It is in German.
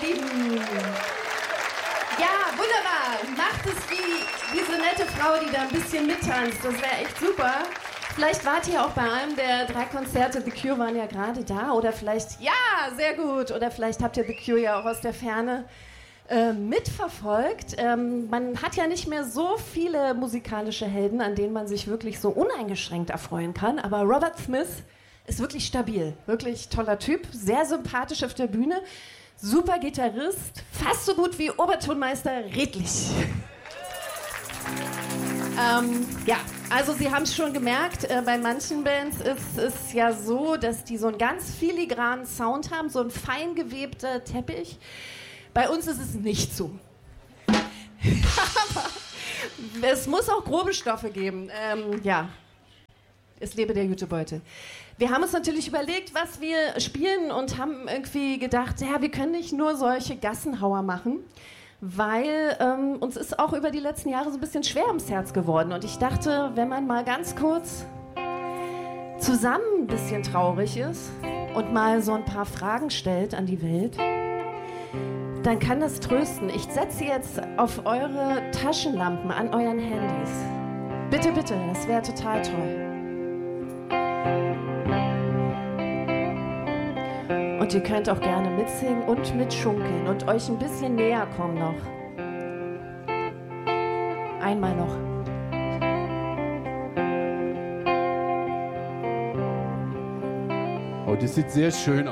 ihr Lieben. Ja, wunderbar. Macht es wie diese nette Frau, die da ein bisschen mittanzt. Das wäre echt super. Vielleicht wart ihr auch bei einem der 3 Konzerte. The Cure waren ja gerade da. Oder vielleicht, ja, sehr gut. Oder vielleicht habt ihr The Cure ja auch aus der Ferne mitverfolgt. Man hat ja nicht mehr so viele musikalische Helden, an denen man sich wirklich so uneingeschränkt erfreuen kann. Aber Robert Smith ist wirklich stabil. Wirklich toller Typ. Sehr sympathisch auf der Bühne. Super Gitarrist. Fast so gut wie Obertonmeister Redlich. Ja, also Sie haben es schon gemerkt, bei manchen Bands ist es ja so, dass die so einen ganz filigranen Sound haben, so ein fein gewebter Teppich. Bei uns ist es nicht so. Aber es muss auch grobe Stoffe geben. Ja, es lebe der Jutebeutel. Wir haben uns natürlich überlegt, was wir spielen und haben irgendwie gedacht, ja, wir können nicht nur solche Gassenhauer machen, weil uns ist auch über die letzten Jahre so ein bisschen schwer ums Herz geworden. Und ich dachte, wenn man mal ganz kurz zusammen ein bisschen traurig ist und mal so ein paar Fragen stellt an die Welt, dann kann das trösten. Ich setze jetzt auf eure Taschenlampen an euren Handys. Bitte, bitte, das wäre total toll. Und ihr könnt auch gerne mitsingen und mitschunkeln und euch ein bisschen näher kommen noch. Einmal noch. Oh, das sieht sehr schön aus.